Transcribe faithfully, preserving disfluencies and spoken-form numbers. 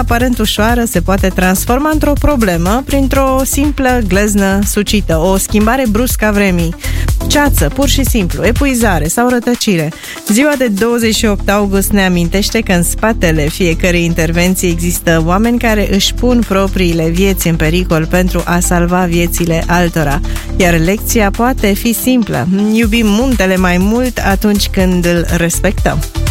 aparent ușoară se poate transforma într-o problemă printr-o simplă gleznă sucită, o schimbare bruscă a vremii, ceață, pur și simplu, epuizare sau rătăcire. Ziua de douăzeci și opt august ne amintește că în spatele fiecărei intervenții există oameni care își pun propriile vieți în pericol pentru a salva viețile altora. Iar lecția poate fi simplă: iubim muntele mai mult atunci când îl respectăm.